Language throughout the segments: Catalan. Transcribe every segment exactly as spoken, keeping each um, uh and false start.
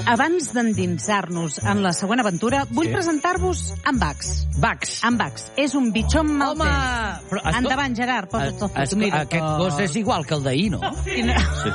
Abans d'endinsar-nos en la següent aventura, vull sí. presentar-vos en Bax. Bax. En Bax. És un bitxon maltès. Home! Però, escol... Endavant, Gerard, posa't el foto. Mira, aquest tot. gos és igual que el d'ahir, no? Quina... Sí.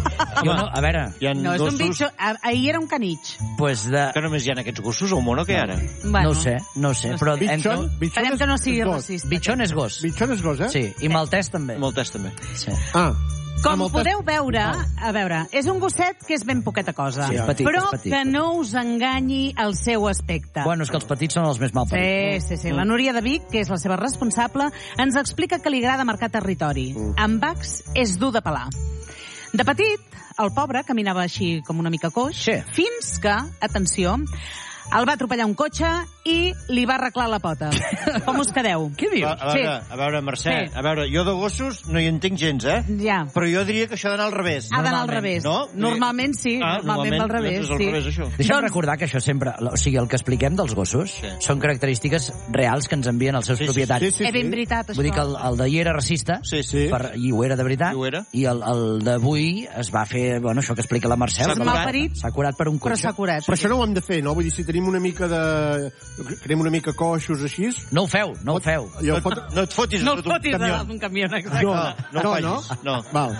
Jo no, a veure... No, és un bitxon... Ahir era un canitx. Pues de... Que només hi ha aquests gossos al món o què ara? Bueno, no ho sé, no ho sé. Però bitxon, bitxon Esperem que no sigui racista. Bitxon és gos. Bitxon és gos, eh? Sí, i maltès també. Maltès també. Sí. Ah. Com podeu veure, a veure, és un gosset que és ben poqueta cosa, sí, és petit, però és petit. que no us enganyi el seu aspecte. Bueno, és que els petits són els més mal parits. Sí, sí, sí. La Núria de Vic, que és la seva responsable, ens explica que li agrada marcar territori. En Bax és dur de pelar. De petit, el pobre caminava així com una mica coix, sí. fins que, atenció, el va atropellar un cotxe i li va arreglar la pota. Com us quedeu? Què dius? A, a, veure, sí. a veure, Mercè, sí. a veure, jo de gossos no hi entenc gens, eh? Ja. Però jo diria que això ha d'anar al revés. Ha d'anar al revés. No? Normalment sí, ah, normalment, normalment al revés. Al sí. revés, això. Deixa'm doncs... recordar que això sempre... O sigui, el que expliquem dels gossos sí. són característiques reals que ens envien els seus sí, propietaris. Sí, sí, sí. És ben veritat, això. Vull dir que el, el d'ahir era racista, sí, sí. Per, i ho era de veritat, I, era. i el, el d'avui es va fer, bueno, això que explica la Mercè. S'ha curat. S'ha curat per un cotxe. Però s'ha curat. Però això no ho hem de fer, no? Vull dir, si tenim una mica de... Tenim una mica coixos així... No ho feu, no ho feu. No, pot... no et fotis no et fotis d'un camió. Exacte. No, no, no, no, no. Val.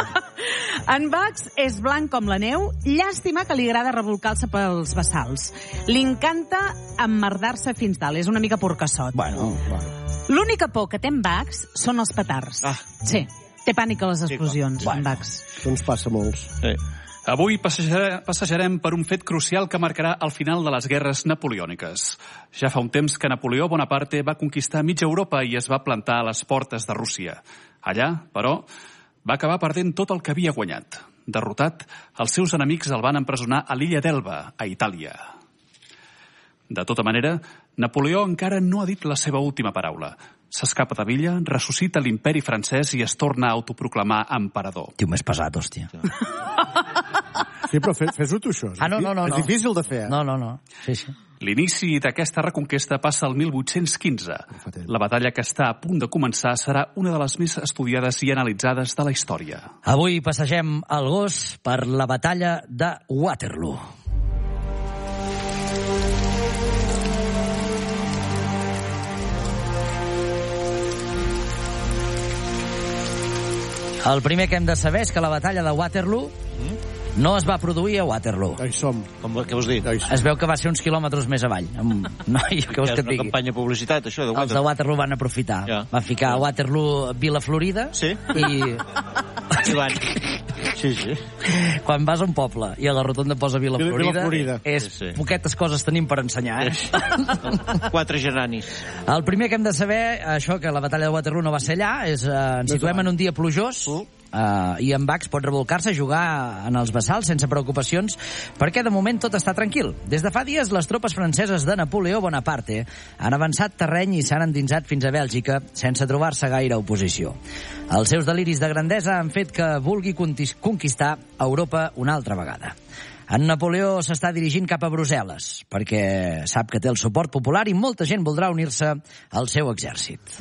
En Bax és blanc com la neu, llàstima que li agrada revolcar-se pels bassals. Li encanta emmerdar-se fins dalt, és una mica porcassot. Bueno, bueno. L'única por que té en Bax són els petards. Ah. Sí, té pànic a les explosions, sí, en Bax. Això ens passa molts. Sí. Avui passejarem, passejarem per un fet crucial que marcarà el final de les guerres napoleòniques. Ja fa un temps que Napoleó Bonaparte va conquistar mitja Europa i es va plantar a les portes de Rússia. Allà, però, va acabar perdent tot el que havia guanyat. Derrotat, els seus enemics el van empresonar a l'illa d'Elba, a Itàlia. De tota manera, Napoleó encara no ha dit la seva última paraula. S'escapa de l'illa, ressuscita l'imperi francès i es torna a autoproclamar emperador. Tio, més pesat, hòstia. Sí, però fes-ho tu, això. Ah, no, no, no. És difícil de fer, eh? No, no, no. Sí, sí. L'inici d'aquesta reconquesta passa al mil vuit-cents quinze. La batalla que està a punt de començar serà una de les més estudiades i analitzades de la història. Avui passegem el gos per la batalla de Waterloo. El primer que hem de saber és que la batalla de Waterloo no es va produir a Waterloo. Ja hi som. Com, què vols dir? Es veu que va ser uns quilòmetres més avall. Amb... No, què vols que et digui? És una campanya de publicitat, això, de Waterloo. Els de Waterloo van aprofitar. Ja. Van ficar a Waterloo Vila Florida. Sí. I... I van... Sí, sí. Quan vas a un poble i a la rotonda posa Vila Florida, Vila Florida. és sí, sí. poquetes coses tenim per ensenyar, eh? Quatre geranis. El primer que hem de saber, això, que la batalla de Waterloo no va ser allà, és eh, ens situem en un dia plujós, uh. Uh, i en Bax pot revolcar-se, jugar en els bassals sense preocupacions, perquè de moment tot està tranquil. Des de fa dies, les tropes franceses de Napoleó Bonaparte han avançat terreny i s'han endinsat fins a Bèlgica sense trobar-se gaire oposició. Els seus deliris de grandesa han fet que vulgui conquistar Europa una altra vegada. En Napoleó s'està dirigint cap a Brussel·les, perquè sap que té el suport popular i molta gent voldrà unir-se al seu exèrcit.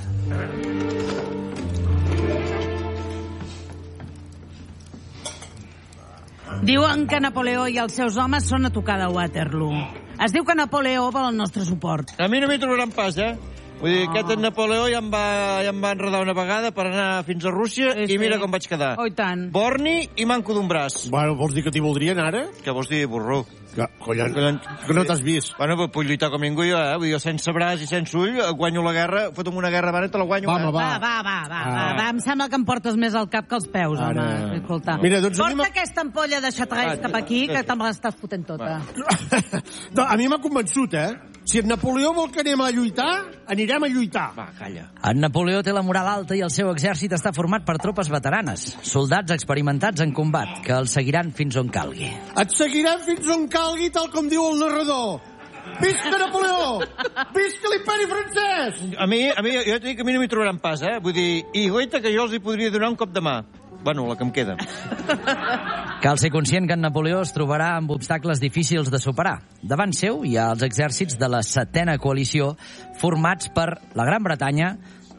Diuen que Napoleó i els seus homes són a tocar de Waterloo. Es diu que Napoleó vol el nostre suport. A mi no m'hi trobaran pas, eh? Vull dir, oh. aquest Napoleó ja em, va, ja em va enredar una vegada per anar fins a Rússia sí, i mira sí. com vaig quedar. Oh, tant. Borni i manco d'un braç. Bueno, vols dir que t'hi voldrien ara? Què vols dir, burro? Que, collons, que no t'has vist. Bueno, però puc lluitar com ningú jo, eh? Vull dir, jo sense braç i sense ull guanyo la guerra, fotem una guerra abans i te la guanyo. Va, eh? va, va, va, va, va, ah. va, va, em sembla que em portes més al cap que als peus, ara. Home. Escolta. Mira, doncs Porta mi aquesta ampolla de xatrès cap aquí, que te me l'estàs fotent tota. No, a mi m'ha convençut, eh? Si en Napoleó vol que anem a lluitar, anirem a lluitar. Va, calla. En Napoleó té la moral alta i el seu exèrcit està format per tropes veteranes, soldats experimentats en combat, que el seguiran fins on calgui. Et seguirem fins on calgui, tal com diu el narrador. Visca Napoleó! Visca l'imperi francès! A mi, a mi, jo t'he dit que a mi no m'hi trobaran pas, eh? Vull dir, i goita que jo els hi podria donar un cop de mà. Bueno, la que em queda. Cal ser conscient que en Napoleó es trobarà amb obstacles difícils de superar. Davant seu hi ha els exèrcits de la setena coalició formats per la Gran Bretanya,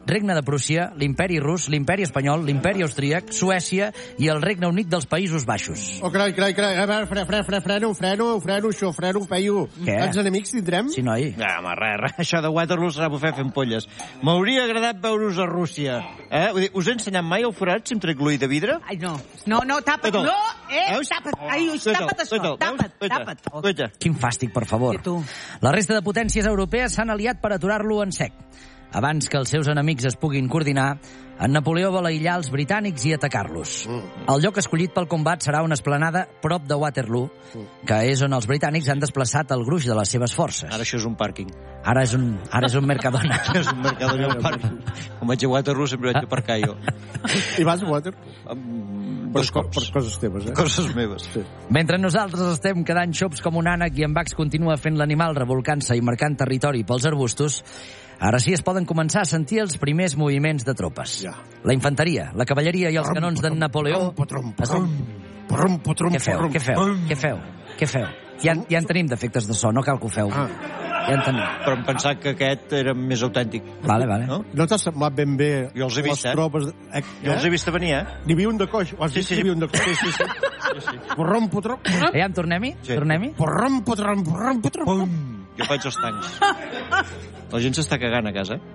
Regne de Prússia, l'Imperi Rus, l'Imperi Espanyol, l'Imperi Austríac, Suècia i el Regne Unit dels Països Baixos. Oh, carai, carai, carai. A veure, fre, fre, fre, freno, freno, freno, això, freno, peio. Què? Quants enemics tindrem? Sí, noi. No, home, res, res. Això de Waterloo serà bufar fent polles. M'hauria agradat veure-us a Rússia. Eh? Vull dir, us he ensenyat mai el forat si em trec l'ull de vidre? Ai, no. No, no, tapa't. Veuta'l. No, eh, Veus? tapa't. Ai, ui, Veuta'l, tapa't això. veuta'l, Tapa't, veus? tapa't. Oh. Veuta'l. Quin fàstic, per favor. I tu? La resta de potències europees s'han aliat per aturar-lo en sec. Abans que els seus enemics es puguin coordinar, en Napoleó vol aïllar els britànics i atacar-los. El lloc escollit pel combat serà una esplanada prop de Waterloo, que és on els britànics han desplaçat el gruix de les seves forces. Ara això és un pàrquing. Ara és un, ara és un Mercadona. És un mercador i un pàrquing. Quan vaig a Waterloo sempre vaig a aparcar jo. I vas a Water? Amb Per, dos co- cops. per coses teves, eh? Coses meves. Sí. Mentre nosaltres estem quedant xops com un ànec i en Bax continua fent l'animal revolcant-se i marcant territori pels arbustos, ara sí es poden començar a sentir els primers moviments de tropes. Ja. La infanteria, la cavalleria i els canons d'en Napoleó... Potrom, es- potrom, potrom, potrom, Què feu? potrom. Què feu? Què feu? Què feu? Ja, en- ja en tenim d'efectes de so, no cal que ho feu. Ah. Ja en tenim. Però em pensava que aquest era més autèntic. Vale, vale. No? No t'ha semblat ben bé Jo els he vist, les eh? tropes... De... Eh? Jo els he vist a venir, eh? N'hi havia un de coix. Ho has Sí, vist? sí, N'hi sí. havia un de coix. Sí, sí, sí. Porrom, potrom, Ja en tornem-hi? Sí. Tornem-hi? porrom, potrom, porrom, potrom. Pum! Jo faig els tancs. La gent s'està cagant a casa.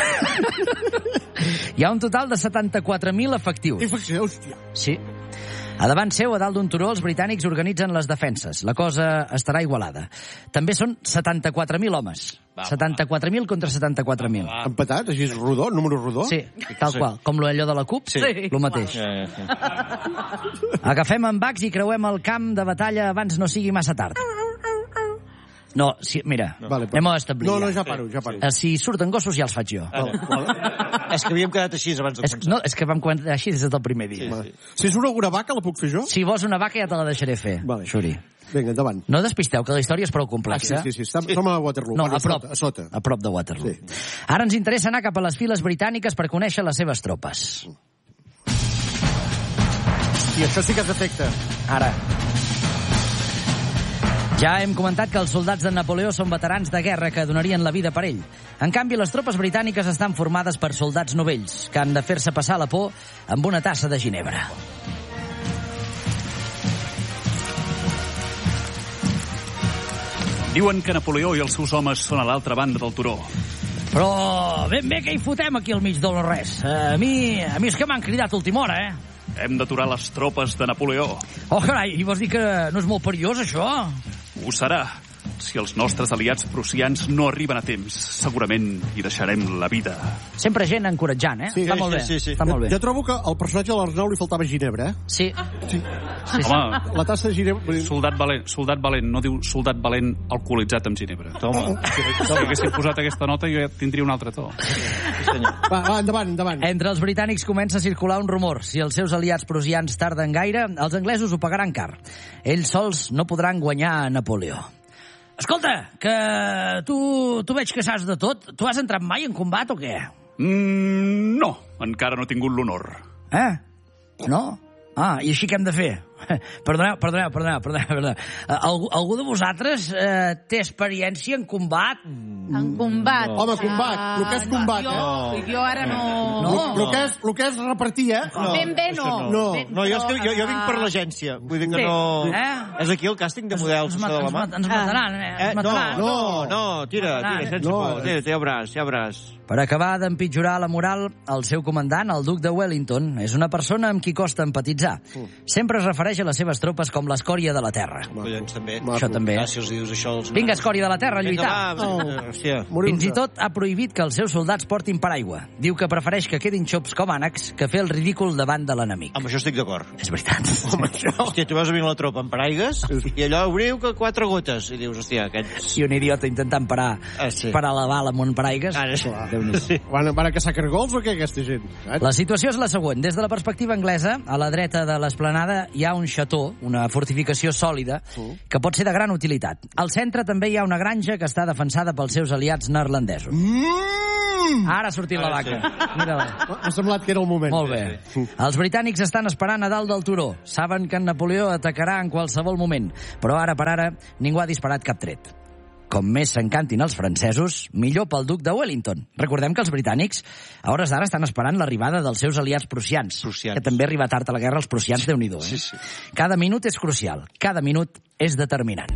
Hi ha un total de setanta-quatre mil efectius. Infecció, hòstia. Sí. A davant seu, a dalt d'un turó, els britànics organitzen les defenses. La cosa estarà igualada. També són setanta-quatre mil homes. Va, setanta-quatre mil contra setanta-quatre mil. Empatat, així és rodó, número rodó? Sí, tal qual. Com allò de la C U P, Sí. el mateix. Ja, ja, ja. Agafem en Bax i creuem el camp de batalla abans no sigui massa tard. No, sí, mira, Vale, però- anem a establir. No, no, ja paro, ja paro. Eh, Si surten gossos ja els faig jo. És que havíem quedat així abans de És, començar. no, és que vam començar així des del primer dia. Sí, sí. Si surt alguna vaca, la puc fer jo? Si vols una vaca ja te la deixaré fer, Vale. Xuri. Vinga, endavant. No despisteu, que la història és prou Ah, sí, complexa. sí, sí, Estam, som a Waterloo. No, Bueno, a prop, A sota. a prop de Waterloo. Sí. Ara ens interessa anar cap a les files britàniques per conèixer les seves tropes. I això sí que és efecte. Ara. Ja hem comentat que els soldats de Napoleó són veterans de guerra que donarien la vida per ell. En canvi, les tropes britàniques estan formades per soldats novells, que han de fer-se passar la por amb una tassa de ginebra. Diuen que Napoleó i els seus homes són a l'altra banda del turó. Però ben bé que hi fotem aquí al mig del no-res. A mi, a mi és que m'han cridat a última hora, eh? Hem d'aturar les tropes de Napoleó. Oh, carai, i vols dir que no és molt perillós, això? Ho serà. Si els nostres aliats prussians no arriben a temps, segurament hi deixarem la vida. Sempre gent encoratjant, eh? Sí, Està sí, molt bé, sí, sí. està molt bé. Jo trobo que al personatge de l'Arnau li faltava ginebra, eh? Sí, Sí. sí, sí. Home, La tassa de ginebra... vull dir- soldat valent, soldat valent, no diu soldat valent alcoholitzat amb ginebra. Toma. Si haguéssim posat aquesta nota jo ja tindria un altre to. Va, va, endavant, endavant. Entre els britànics comença a circular un rumor. Si els seus aliats prussians tarden gaire, els anglesos ho pagaran car. Ells sols no podran guanyar a Napoleó. Escolta, que tu, tu veig que saps de tot. Tu has entrat mai en combat o què? Mm, no, encara no he tingut l'honor. Eh? No? Ah, i així què hem de fer? Perdoneu, perdoneu, perdoneu, perdoneu. perdoneu. Eh, Algú, algú de vosaltres eh, té experiència en combat? En combat. Home, combat, el que és combat, jo, eh? Jo ara no... No. El que és, el que és repartir, eh? Ben bé no. No. Ben- No, jo, és que, jo, jo vinc per Ah. l'agència. Vull dir que Sí. no... Eh? És aquí el càsting de models, ens, això de la ens, mà. mat- ens mataran, eh? Eh, Ens no, mataran. no, no, tira, tira, sense No. por. Tira, ja veuràs, ja veuràs. Per acabar d'empitjorar la moral, el seu comandant, el duc de Wellington, és una persona amb qui costa empatitzar. Sempre es refereix a les seves tropes com l'escòria de la terra. Collons, també. Això també. Ah, si els dius això... Els... Vinga, escòria de la terra, a Vinga, lluitar. va, vinga, hòstia. Fins i tot ha prohibit que els seus soldats portin paraigua. Diu que prefereix que quedin xops com ànecs que fer el ridícul davant de l'enemic. Amb això estic d'acord. És veritat. Hòstia, tu veus a venir la tropa amb paraigues i allò obriu que quatre gotes. I dius, hòstia, aquests... I un idiota intentant parar, Ah, sí. parar la bala amb un paraigues. Ara, sí. Déu-n'hi-do. Van, van a caçar cargols o què, aquesta gent? Eh? La situació és la següent. Des de la perspectiva anglesa, a la dreta de l'esplanada hi ha un xató, una fortificació sòlida, que pot ser de gran utilitat. Al centre també hi ha una granja que està defensada pels seus aliats neerlandesos. Mm! Ara ha sortit la Ara vaca. Mira-la. M'ha semblat que era el moment. Molt bé. Els britànics estan esperant a dalt del turó. Saben que en Napoleó atacarà en qualsevol moment, però ara per ara ningú ha disparat cap tret. Com més s'encantin els francesos, millor pel duc de Wellington. Recordem que els britànics a hores d'ara estan esperant l'arribada dels seus aliats prussians, Prussians. que també arriba tard a la guerra els prussians, Déu-n'hi-do. Eh? Sí, sí. Cada minut és crucial, cada minut és determinant.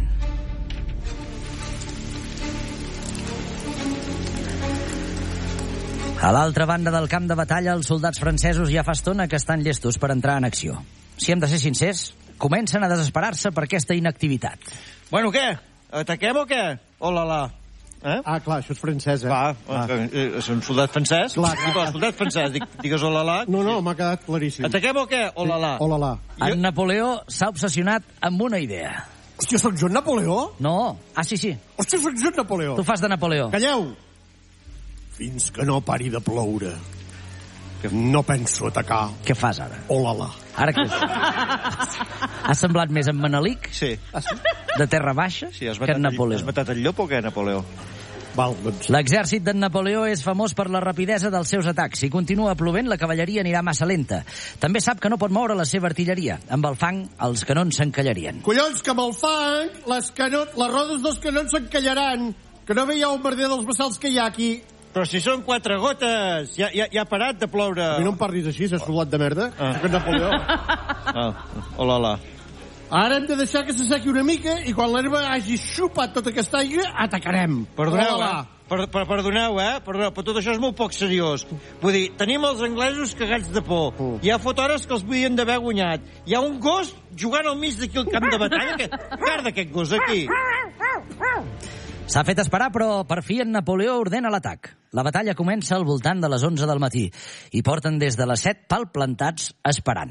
A l'altra banda del camp de batalla, els soldats francesos ja fa estona que estan llestos per entrar en acció. Si hem de ser sincers, comencen a desesperar-se per aquesta inactivitat. Bueno, què? Ataquem o què? Oh, la, la. Eh? Ah, clar, això és francès, eh? Va, ah. eh, és un soldat francès. Clar, clar, clar. Soldat francès, dic, digues oh, la, la. No, no, m'ha quedat claríssim. Ataquem o què? Oh, la, la. Oh, la, la. En Napoleó s'ha obsessionat amb una idea. Hòstia, sóc jo en Napoleó? No. Ah, sí, sí. Hòstia, sóc jo en Napoleó. Tu fas de Napoleó. Calleu! Fins que no pari de ploure, no penso atacar. Què fas ara? Oh, la, la. Ara què? Ha semblat més en Manelic, Sí. de Terra Baixa, Sí, has que matat, en el, Napoleó. has matat el llop o què, Napoleó? Val, doncs... L'exèrcit d'en Napoleó és famós per la rapidesa dels seus atacs. Si continua plovent, la cavalleria anirà massa lenta. També sap que no pot moure la seva artilleria. Amb el fang, els canons s'encallarien. Collons, que amb el fang, les, canon... les rodes dels canons s'encallaran. Que no veieu el merder dels bassals que hi ha aquí. Però si són quatre gotes! Ja, ja, ja ha parat de ploure. A mi no em parlis així, és solat de merda. Ah. Sóc en Napoleó. Ah, hola, hola. Ara hem de deixar que s'assequi una mica i quan l'herba hagi xupat tota aquesta aigua, atacarem. Perdoneu, Hola, eh? Per, per, perdoneu, eh? Perdoneu, però tot això és molt poc seriós. Vull dir, tenim els anglesos cagats de por. Mm. Hi ha fotores que els podien d'haver guanyat. Hi ha un gos jugant al mig d'aquí al camp de batalla. Que... Merda, aquest gos, aquí. S'ha fet esperar, però per fi en Napoleó ordena l'atac. La batalla comença al voltant de les onze del matí i porten des de les set palplantats esperant.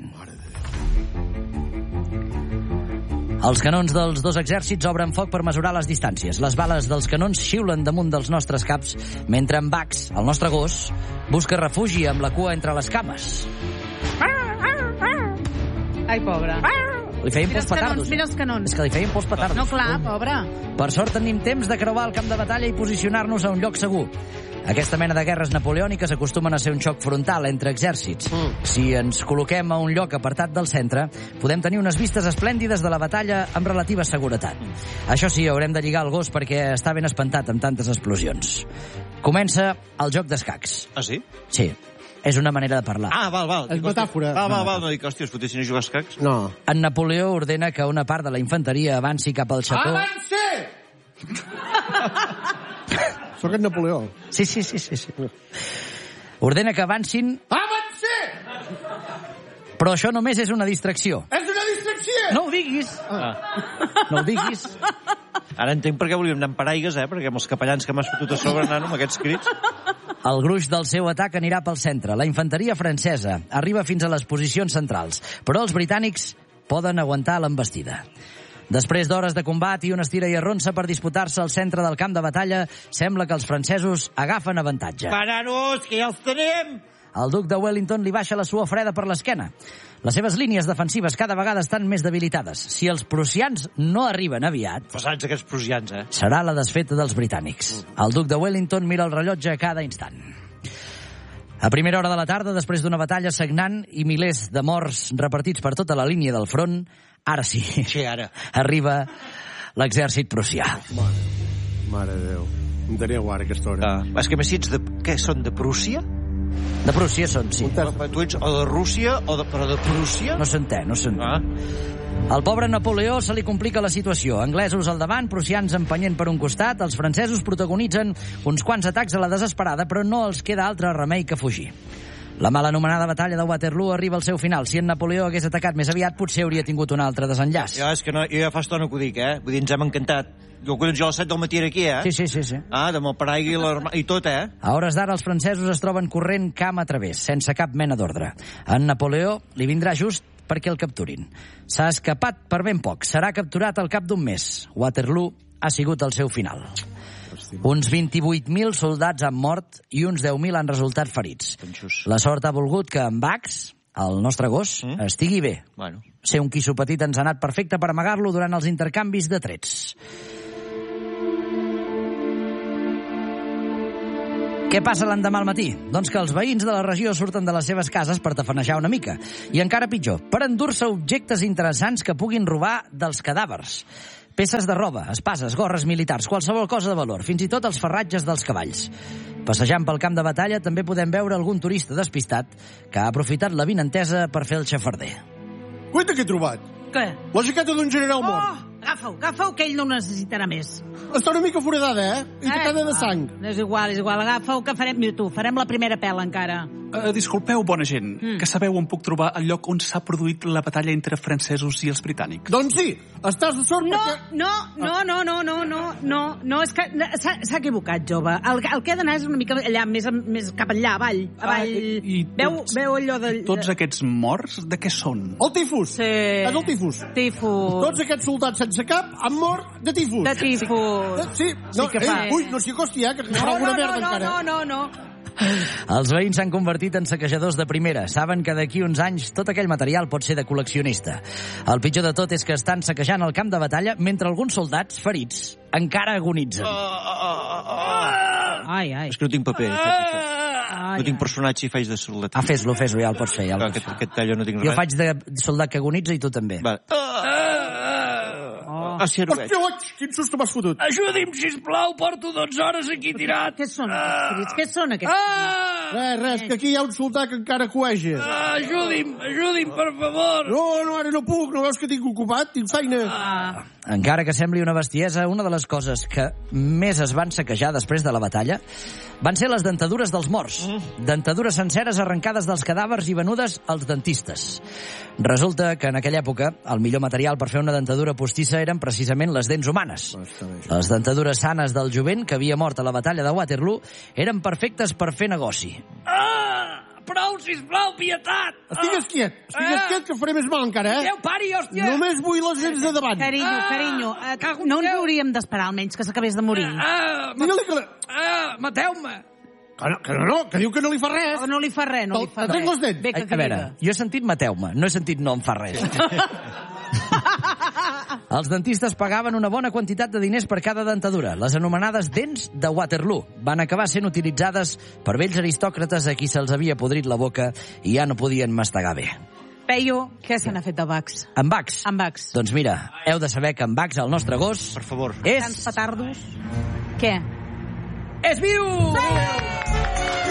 Els canons dels dos exèrcits obren foc per mesurar les distàncies. Les bales dels canons xiulen damunt dels nostres caps, mentre en Bax, el nostre gos, busca refugi amb la cua entre les cames. Ai, pobre. Li feien Mira pols els canons, petardos. mira els canons. És que li feien pols petardos. No, clar, pobre. Per sort tenim temps de creuar el camp de batalla i posicionar-nos a un lloc segur. Aquesta mena de guerres napoleòniques acostumen a ser un xoc frontal entre exèrcits. Mm. Si ens col·loquem a un lloc apartat del centre, podem tenir unes vistes esplèndides de la batalla amb relativa seguretat. Això sí, haurem de lligar el gos perquè està ben espantat amb tantes explosions. Comença el joc d'escacs. Ah, sí? Sí, és una manera de parlar. Ah, val, val. És Dic, hòstia, metàfora. Val, val, val. No dic, hòstia, es fotessin a jugar a escacs. No. En Napoleó ordena que una part de la infanteria avanci cap al xató. Avance! Sóc en Napoleó. Sí, sí, sí, sí, sí. Ordena que avancin, Avance! però això només és una distracció. És una distracció! No ho diguis. Ah. No ho diguis. Ara entenc per què volíem anar amb paraigues, eh? Perquè amb els capellans que m'has fotut a sobre, nano, amb aquests crits... El gruix del seu atac anirà pel centre. La infanteria francesa arriba fins a les posicions centrals, però els britànics poden aguantar l'embestida. Després d'hores de combat i una estira i arronsa per disputar-se al centre del camp de batalla, sembla que els francesos agafen avantatge. Paranos, que ja els tenim! El duc de Wellington li baixa la suor freda per l'esquena. Les seves línies defensives cada vegada estan més debilitades. Si els prussians no arriben aviat, Pesats aquests prussians, eh? serà la desfeta dels britànics. El duc de Wellington mira el rellotge a cada instant. A primera hora de la tarda, després d'una batalla sagnant i milers de morts repartits per tota la línia del front, ara sí, Sí, ara. arriba l'exèrcit prussià. Mare de Déu. Em teniu ara aquesta hora. Ah. És que m'has dit, de... què són, de Prússia? De Prússia són, sí. Però tu ets o de Rússia, o de... però de Prússia? No s'entén, no s'entén. Ah. Al pobre Napoleó se li complica la situació. Anglesos al davant, prussians empenyent per un costat, els francesos protagonitzen uns quants atacs a la desesperada, però no els queda altre remei que fugir. La mal anomenada batalla de Waterloo arriba al seu final. Si en Napoleó hagués atacat més aviat, potser hauria tingut un altre desenllaç. Ja, és que no, jo ja fa estona que ho dic, eh? Vull dir, ens hem encantat. Jo, collons, jo a les set del matí era aquí, eh? Sí, sí, sí, sí. Ah, amb el paraigua i, l'arma... i tot, eh? A hores d'ara, els francesos es troben corrent camp a través, sense cap mena d'ordre. En Napoleó li vindrà just perquè el capturin. S'ha escapat per ben poc. Serà capturat al cap d'un mes. Waterloo ha sigut el seu final. Uns vint-i-vuit mil soldats han mort i uns deu mil han resultat ferits. Penxos. La sort ha volgut que en Bax, el nostre gos, Mm. estigui bé. Bueno. Ser un quisso petit ens ha anat perfecte per amagar-lo durant els intercanvis de trets. Què passa l'endemà al matí? Doncs que els veïns de la regió surten de les seves cases per tafanejar una mica. I encara pitjor, per endur-se objectes interessants que puguin robar dels cadàvers. Peces de roba, espases, gorres militars, qualsevol cosa de valor, fins i tot els ferratges dels cavalls. Passejant pel camp de batalla també podem veure algun turista despistat que ha aprofitat la vinentesa per fer el xafarder. Guaita, què he trobat? Què? La jaqueta d'un general mort. Oh, agafa-ho, agafa-ho, que ell no ho necessitarà més. Està una mica foradada, eh? I tacada de sang. Ah, és igual, és igual, agafa-ho, que farem... Mira tu, farem la primera pela encara. Uh, disculpeu, bona gent, mm. que sabeu on puc trobar el lloc on s'ha produït la batalla entre francesos i els britànics? Doncs sí, estàs de sort no, perquè... No, no, no, no, no, no, no, no, és que s'ha equivocat, jove. El, el que ha d'anar és una mica allà, més, més cap enllà, avall. avall. Ah, i, i veu, tots, veu allò de... Tots aquests morts, de què són? El tifus. Sí. És el tifus. Tifus. Tots aquests soldats sense cap han mort de tifus. De tifus. Sí, no, sí que ei, ui, no s'hi acosti, eh, que farà alguna no, merda no, encara. No, no, no, no. Els veïns s'han convertit en saquejadors de primera. Saben que d'aquí uns anys tot aquell material pot ser de col·leccionista. El pitjor de tot és que estan saquejant el camp de batalla mentre alguns soldats, ferits, encara agonitzen. Ai, ai. És que no tinc paper. Ai, no tinc personatge i faig de soldat. Ah, fes-lo, fes-lo, ja el pots fer. Ja el pots aquest, fer. aquest tallo no tinc res. Jo faig de soldat que agonitza i tu també. Va. Ah, sí, Hòstia, oi, quin susto m'has fotut. Ajudi'm, sisplau, porto dotze hores aquí tirat. Què són aquests crits? Què són aquests crits? Res, res, que aquí hi ha un soldat que encara coeja. Ah, ajudi'm, ajudi'm, per favor. No, no, ara no puc, no veus que tinc ocupat? Tinc feina. Ah. Encara que sembli una bestiesa, una de les coses que més es van saquejar després de la batalla van ser les dentadures dels morts. Mm. Dentadures senceres arrencades dels cadàvers i venudes als dentistes. Resulta que en aquella època el millor material per fer una dentadura postissa eren precisament les dents humanes. Les dentadures sanes del jovent que havia mort a la batalla de Waterloo eren perfectes per fer negoci. Ah! Prou, sisplau, pietat! Estigues quiet, estigues Ah. quiet, que faré més mal encara, eh? Déu, pari, hòstia! Només vull les dents de davant. Carinyo, Ah, carinyo, eh, cago en no ens Déu. hauríem d'esperar almenys que s'acabés de morir. Ah, Digue-li que... la- ah, mateu-me! Que no, que no, que diu que no li fa res. Oh, no li fa res, no li fa Te'l- res. te'l les dents. Bé A, que a veure, crida. jo he sentit mateu-me, no he sentit no em fa res. Els dentistes pagaven una bona quantitat de diners per cada dentadura. Les anomenades dents de Waterloo van acabar sent utilitzades per vells aristòcrates a qui se'ls havia podrit la boca i ja no podien mastegar bé. Peyu, què se n'ha fet de Bax? En Bax? En Bax. Doncs mira, heu de saber que en Bax, el nostre gos, Per favor. Tants és... petardos. Què? És viu! Sí!